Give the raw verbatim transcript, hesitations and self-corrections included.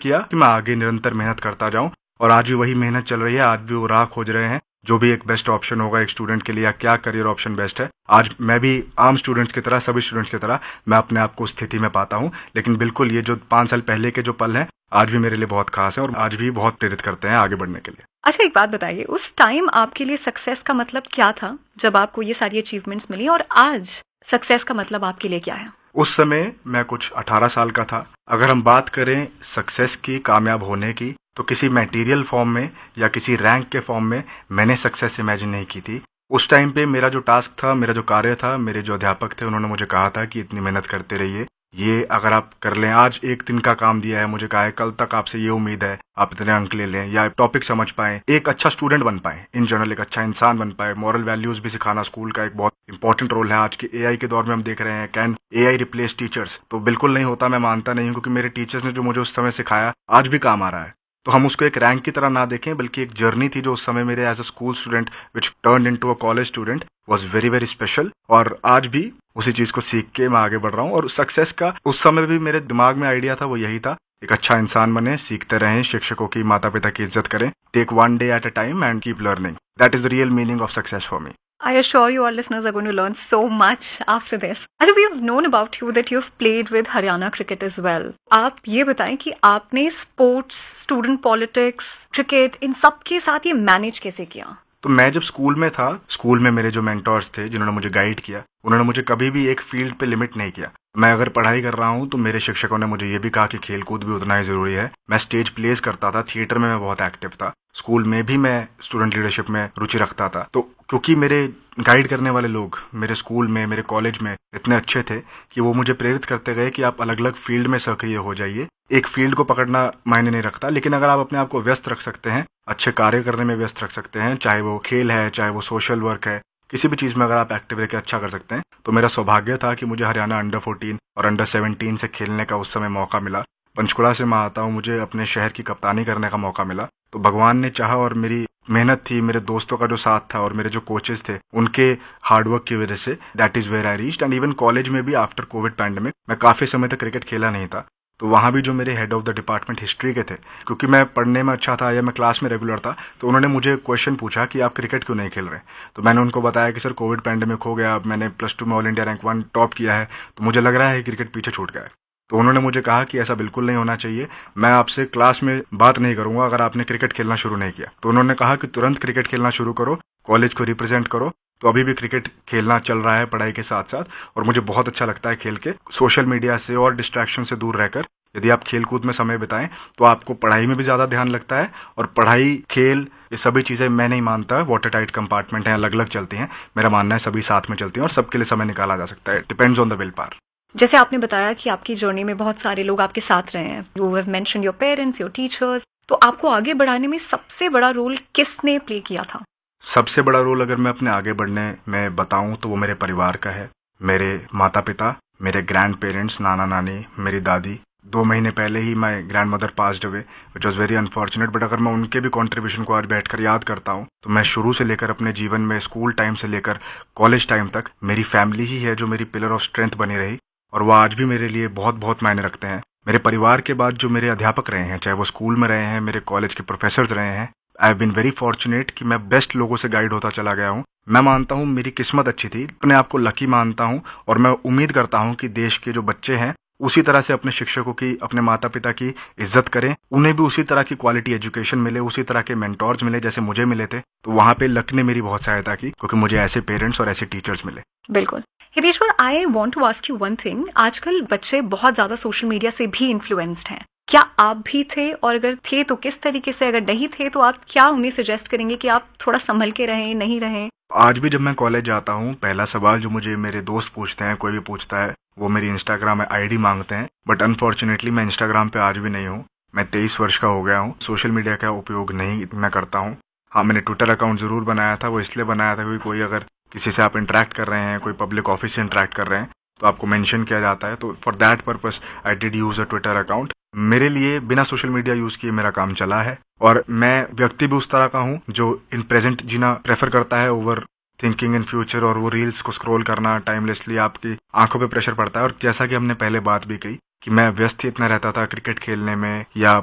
किया कि मैं आगे निरंतर मेहनत करता जाऊं, और आज भी वही मेहनत चल रही है। आज भी वो राह खोज रहे हैं जो भी एक बेस्ट ऑप्शन होगा एक स्टूडेंट के लिए, या क्या करियर ऑप्शन बेस्ट है। आज मैं भी आम स्टूडेंट्स की तरह, सभी स्टूडेंट्स की तरह मैं अपने आप को उस स्थिति में पाता हूं। लेकिन बिल्कुल ये जो पांच साल पहले के जो पल हैं आज भी मेरे लिए बहुत खास है और आज भी बहुत प्रेरित करते हैं आगे बढ़ने के लिए। अच्छा, एक बात बताइए, उस टाइम आपके लिए सक्सेस का मतलब क्या था जब आपको ये सारी अचीवमेंट्स मिली, और आज सक्सेस का मतलब आपके लिए क्या है? उस समय मैं कुछ अठारह साल का था। अगर हम बात करें सक्सेस की, कामयाब होने की, तो किसी मटेरियल फॉर्म में या किसी रैंक के फॉर्म में मैंने सक्सेस इमेजिन नहीं की थी। उस टाइम पे मेरा जो टास्क था, मेरा जो कार्य था, मेरे जो अध्यापक थे उन्होंने मुझे कहा था कि इतनी मेहनत करते रहिए, ये अगर आप कर लें, आज एक दिन का काम दिया है, मुझे कहा है कल तक आपसे ये उम्मीद है आप इतने अंक ले लें या टॉपिक समझ पाएं, एक अच्छा स्टूडेंट बन पाएं, इन जनरल एक अच्छा इंसान बन पाए। मॉरल वैल्यूज भी सिखाना स्कूल का एक बहुत इंपॉर्टेंट रोल है। आज के एआई के दौर में हम देख रहे हैं, कैन एआई रिप्लेस टीचर्स? तो बिल्कुल नहीं होता, मैं मानता नहीं हूं, क्योंकि मेरे टीचर्स ने जो मुझे उस समय सिखाया आज भी काम आ रहा है। तो हम उसको एक रैंक की तरह ना देखें, बल्कि एक जर्नी थी जो उस समय मेरे as a school student which turned into a college student was very very special. और आज भी उसी चीज को सीख के मैं आगे बढ़ रहा हूँ। और सक्सेस का उस समय भी मेरे दिमाग में आइडिया था, वो यही था, एक अच्छा इंसान बने, सीखते रहें, शिक्षकों की, माता पिता की इज्जत करें, take one day at a time and keep learning. That is the real meaning of success for me. I assure you our listeners are going to learn so much after this. अच्छा, we have known about you that you've played with Haryana cricket as well. आप ये बताएं कि आपने sports, student politics, cricket, इन सब के साथ ये मैनेज कैसे किया? तो मैं जब स्कूल में था, स्कूल में मेरे जो मेंटोर्स थे जिन्होंने मुझे गाइड किया, उन्होंने मुझे कभी भी एक फील्ड पे लिमिट नहीं किया। मैं अगर पढ़ाई कर रहा हूँ तो मेरे शिक्षकों ने मुझे ये भी कहा कि खेल कूद भी उतना ही जरूरी है। मैं स्टेज प्लेस करता था, थिएटर में मैं बहुत एक्टिव था, स्कूल में भी मैं स्टूडेंट लीडरशिप में रुचि रखता था। तो क्योंकि मेरे गाइड करने वाले लोग मेरे स्कूल में, मेरे कॉलेज में इतने अच्छे थे कि वो मुझे प्रेरित करते गए कि आप अलग अलग फील्ड में सक्रिय हो जाइए। एक फील्ड को पकड़ना मायने नहीं रखता, लेकिन अगर आप अपने आप को व्यस्त रख सकते हैं, अच्छे कार्य करने में व्यस्त रख सकते हैं, चाहे वो खेल है, चाहे वो सोशल वर्क है, किसी भी चीज में अगर आप एक्टिव रह के अच्छा कर सकते हैं, तो मेरा सौभाग्य था कि मुझे हरियाणा अंडर फोर्टीन और अंडर सेवनटीन से खेलने का उस समय मौका मिला। पंचकुला से मैं आता हूँ, मुझे अपने शहर की कप्तानी करने का मौका मिला। तो भगवान ने चाहा और मेरी मेहनत थी, मेरे दोस्तों का जो साथ था और मेरे जो कोचेस थे उनके हार्डवर्क की वजह say that is where I reached. And even college में भी आफ्टर कोविड पैंडेमिक मैं काफी समय तक क्रिकेट खेला नहीं था, तो वहाँ भी जो मेरे head of the department history के थे, क्योंकि मैं पढ़ने में अच्छा था या मैं क्लास में रेगुलर था, तो उन्होंने मुझे क्वेश्चन पूछा कि आप क्रिकेट क्यों नहीं खेल रहे। तो मैंने उनको बताया कि सर कोविड पैंडेमिक हो गया, अब मैंने प्लस टू में all India rank one top किया है, तो मुझे लग रहा है क्रिकेट पीछे छूट गया है। तो उन्होंने मुझे कहा कि ऐसा बिल्कुल नहीं होना चाहिए, मैं आपसे क्लास में बात नहीं करूंगा अगर आपने क्रिकेट खेलना शुरू नहीं किया। तो उन्होंने कहा कि तुरंत क्रिकेट खेलना शुरू करो, कॉलेज को रिप्रेजेंट करो। तो अभी भी क्रिकेट खेलना चल रहा है पढ़ाई के साथ साथ, और मुझे बहुत अच्छा लगता है खेल के। सोशल मीडिया से और डिस्ट्रैक्शन से दूर रहकर यदि आप खेल कूद में समय बिताएं तो आपको पढ़ाई में भी ज्यादा ध्यान लगता है। और पढ़ाई, खेल, ये सभी चीजें मैं नहीं मानता वाटर टाइट कंपार्टमेंट हैं, अलग अलग चलती हैं। मेरा मानना है सभी साथ में चलती हैं और सबके लिए समय निकाला जा सकता है। Depends on the will power. जैसे आपने बताया कि आपकी जर्नी में बहुत सारे लोग आपके साथ रहे हैं, you have mentioned your parents, your teachers, तो आपको आगे बढ़ाने में सबसे बड़ा रोल किसने प्ले किया था? सबसे बड़ा रोल अगर मैं अपने आगे बढ़ने में बताऊं तो वो मेरे परिवार का है। मेरे माता पिता, मेरे ग्रैंड पेरेंट्स, नाना नानी, मेरी दादी। दो महीने पहले ही my grand mother passed away which was very unfortunate, but अगर मैं उनके भी कॉन्ट्रीब्यूशन को आज बैठकर याद करता हूँ तो मैं शुरू से लेकर अपने जीवन में, स्कूल टाइम से लेकर कॉलेज टाइम तक, मेरी फैमिली ही है जो मेरी पिलर ऑफ स्ट्रेंथ बनी रही, और वो आज भी मेरे लिए बहुत बहुत मायने रखते हैं। मेरे परिवार के बाद जो मेरे अध्यापक रहे हैं, चाहे वो स्कूल में रहे हैं, मेरे कॉलेज के प्रोफेसर्स रहे हैं, I have been very fortunate कि मैं बेस्ट लोगों से गाइड होता चला गया हूँ। मैं मानता हूँ मेरी किस्मत अच्छी थी, अपने आप को लकी मानता हूँ, और मैं उम्मीद करता हूँ कि देश के जो बच्चे हैं उसी तरह से अपने शिक्षकों की, अपने माता पिता की इज्जत करें, उन्हें भी उसी तरह की क्वालिटी एजुकेशन मिले, उसी तरह के मेंटोर्स मिले जैसे मुझे मिले थे। तो वहाँ पे लक ने मेरी बहुत सहायता की, क्योंकि मुझे ऐसे पेरेंट्स और ऐसे टीचर्स मिले। बिल्कुल। Hiteshwar, I want to ask you one thing. आजकल बच्चे बहुत ज्यादा सोशल मीडिया से भी इन्फ्लुएंस्ड हैं, क्या आप भी थे, और अगर थे तो किस तरीके से? अगर नहीं थे तो आप क्या उन्हें सजेस्ट करेंगे कि आप थोड़ा संभल के रहें, नहीं रहें? आज भी जब मैं कॉलेज जाता हूँ, पहला सवाल जो मुझे मेरे दोस्त पूछते हैं, कोई भी पूछता है, वो मेरी इंस्टाग्राम आईडी मांगते हैं। बट अनफॉर्चुनेटली मैं इंस्टाग्राम पे आज भी नहीं हूँ। मैं तेईस वर्ष का हो गया हूँ, सोशल मीडिया का उपयोग नहीं मैं करता हूँ। हाँ, मैंने ट्विटर अकाउंट जरूर बनाया था, वो इसलिए बनाया था क्योंकि कोई अगर किसी से आप इंटरेक्ट कर रहे हैं, कोई पब्लिक ऑफिस से इंटरेक्ट कर रहे हैं, तो आपको मेंशन किया जाता है। तो for that purpose I did use a Twitter account. मेरे लिए बिना सोशल मीडिया यूज किए मेरा काम चला है, और मैं व्यक्ति भी उस तरह का हूँ जो इन प्रेजेंट जीना प्रेफर करता है ओवर थिंकिंग इन फ्यूचर। और वो रील्स को स्क्रॉल करना टाइमलेसली, आपकी आंखों पे प्रेशर पड़ता है। और जैसा कि हमने पहले बात भी कही कि मैं व्यस्त ही इतना रहता था क्रिकेट खेलने में या